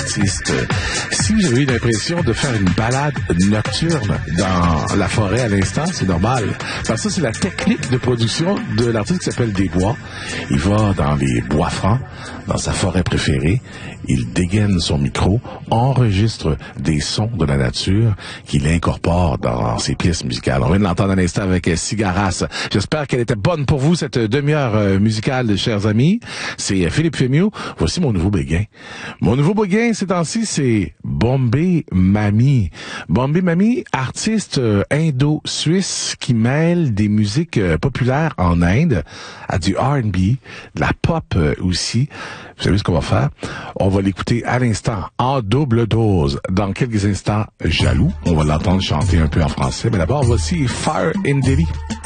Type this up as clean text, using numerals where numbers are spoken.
artiste. Si j'avais eu l'impression de faire une balade nocturne dans la forêt à l'instant, c'est normal. Parce que ça, c'est la technique de production de l'artiste qui s'appelle Desbois. Il va dans les bois francs, dans sa forêt préférée. Il dégaine son micro, enregistre des sons de la nature qu'il incorpore dans ses pièces musicales. On vient de l'entendre à l'instant avec Cigaras. J'espère qu'elle était bonne pour vous, cette demi-heure musicale, chers amis. C'est Philippe Fémieux. Voici mon nouveau béguin. Mon nouveau béguin, ces temps-ci, c'est Bombay Mami. Bombay Mami, artiste indo-suisse qui mêle des musiques populaires en Inde à du R&B, de la pop aussi. Vous savez ce qu'on va faire? On va l'écouter à l'instant, en double dose. Dans quelques instants, Jaloux. On va l'entendre chanter un peu en français. Mais d'abord, voici Fire in Delhi.